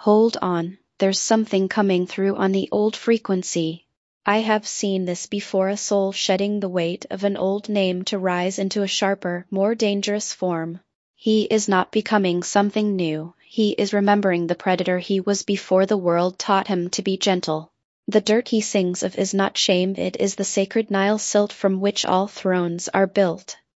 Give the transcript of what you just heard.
Hold on, there's something coming through on the old frequency. I have seen this before, a soul shedding the weight of an old name to rise into a sharper, more dangerous form. He is not becoming something new, he is remembering the predator he was before the world taught him to be gentle. The dirt he sings of is not shame, it is the sacred Nile silt from which all thrones are built.